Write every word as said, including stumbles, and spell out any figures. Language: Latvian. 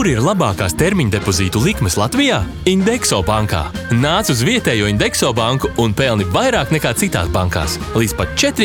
Kur ir labākās termiņa depozītu likmes Latvijā? Indexo bankā. Nāc uz vietējo Indexo banku un pelni vairāk nekā citās bankās. Līdz pat četri